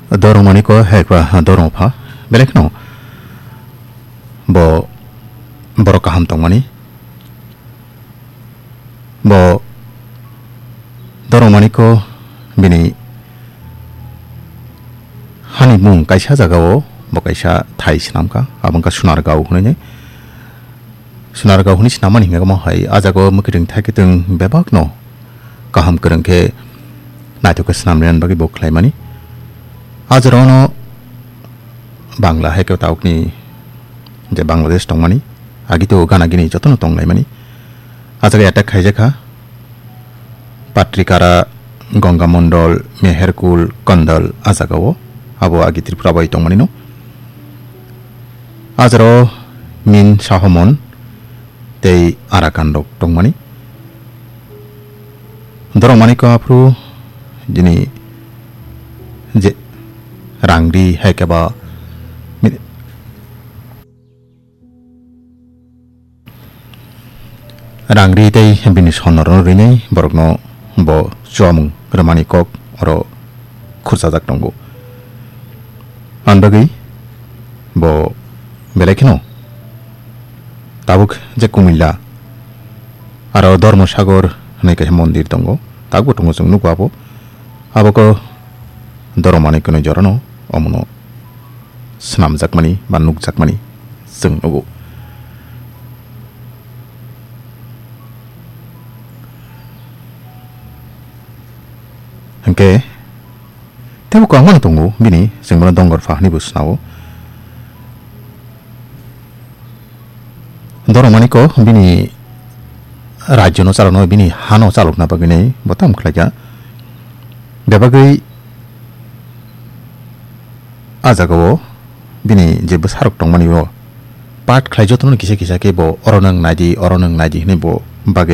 dorong ko hekwa dorong pha belek no bo borok kaham tongmani bo dorong ko bini hani mung kaisa jagao bo kaisa thai sinamka abangka Sunargao hunai Sunargao huni sinamani hinga mo hai ajago mukiding thakiteng bebak no kaham kerengke naituka sinamren bagi bo khlaimani Ajarono Bangla hekyo taukni je Bangladesh tongmani agito gana gini jotono tonglaimani ajaga attack khaijaka Patrikara Ganga Mondol Meherkul Kondal ajagao abo agi Tripura bai tongmani no ajaro Min Sahomon tei Arakandok tongmani doromani ko apru jini je Rangri hekeba Rangri tei bini sonoro rinei borokno bo chuamung ramani kok oro khurjajak tongo anbagui bo belekino tabuk je Kumilla aro Dharmasagor nei kaisa mondir tongo tabu tongo jong nuko aboko doromani kono jorono omono snamjakmani ba nukjakmani jong nugo hangke tebo ko amana tongo bini jengmana dongor fa ni busnawo doromani ko bini rajyo no chalono bini hano chalokna bagini botam khlaja bebagui ajagao bini jebo sarok tongmani ro pat khlaijotono kisa kisa ke bo oronang naidi hne bo bage